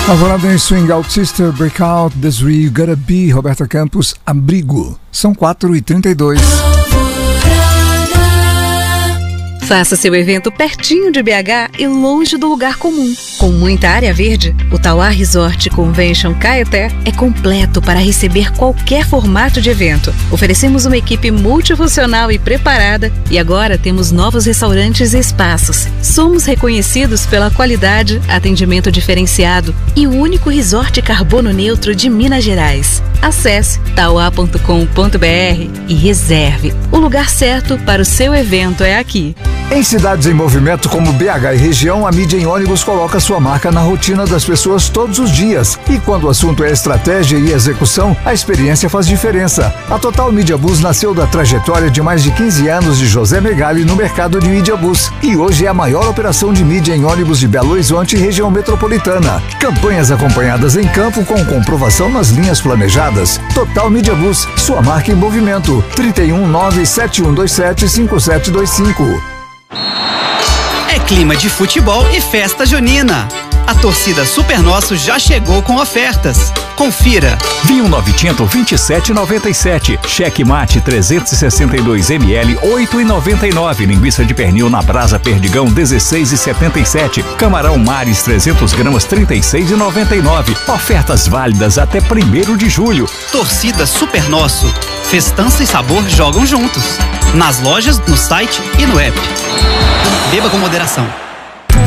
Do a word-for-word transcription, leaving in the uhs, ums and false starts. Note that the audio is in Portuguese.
Alvorada em Swing Out Sister, Breakout, Desiree, You Gotta Be, Roberta Campos, Abrigo. São quatro e trinta e dois. Faça seu evento pertinho de B H e longe do lugar comum. Com muita área verde, o Tauá Resort Convention Caeté é completo para receber qualquer formato de evento. Oferecemos uma equipe multifuncional e preparada e agora temos novos restaurantes e espaços. Somos reconhecidos pela qualidade, atendimento diferenciado e o único resort carbono neutro de Minas Gerais. Acesse tauá ponto com ponto br e reserve. O lugar certo para o seu evento é aqui. Em cidades em movimento como B H e região, a mídia em ônibus coloca sua marca na rotina das pessoas todos os dias. E quando o assunto é estratégia e execução, a experiência faz diferença. A Total Media Bus nasceu da trajetória de mais de quinze anos de José Megali no mercado de mídia bus. E hoje é a maior operação de mídia em ônibus de Belo Horizonte e região metropolitana. Campanhas acompanhadas em campo com comprovação nas linhas planejadas. Total Media Bus, sua marca em movimento. trinta e um, nove sete um dois sete, cinco sete dois cinco. É clima de futebol e festa junina. A torcida Super Nosso já chegou com ofertas. Confira. Vinho Nove Tinto vinte e sete e noventa e sete. Cheque Mate trezentos e sessenta e dois mililitros oito e noventa e nove. Linguiça de pernil na brasa Perdigão dezesseis e setenta e sete. Camarão Mares trezentos gramas trinta e seis e noventa e nove. Ofertas válidas até primeiro de julho. Torcida Super Nosso. Festança e sabor jogam juntos. Nas lojas, no site e no app. Beba com moderação.